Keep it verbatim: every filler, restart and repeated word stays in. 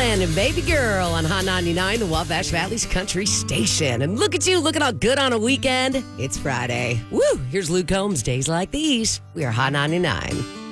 Timbaland and Baby Girl on Hot ninety-nine, the Wabash Valley's country station. And look at you, looking all good on a weekend. It's Friday. Woo! Here's Luke Combs, Days Like These. We are Hot ninety-nine.